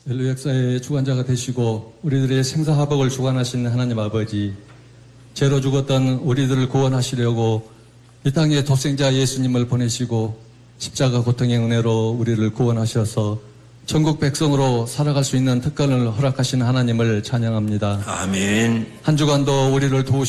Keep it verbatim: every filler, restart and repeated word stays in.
인류 역사의 주관자가 되시고 우리들의 생사화복을 주관하신 하나님 아버지, 죄로 죽었던 우리들을 구원하시려고 이 땅에 독생자 예수님을 보내시고 십자가 고통의 은혜로 우리를 구원하셔서 천국 백성으로 살아갈 수 있는 특권을 허락하신 하나님을 찬양합니다. 아멘. 한 주간도 우리를 도우시